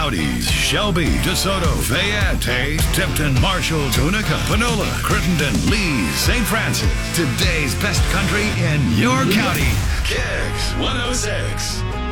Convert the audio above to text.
counties: Shelby, DeSoto, Fayette, Tate, Tipton, Marshall, Tunica, Panola, Crittenden, Lee, St. Francis. Today's best country in your county. Kicks 106.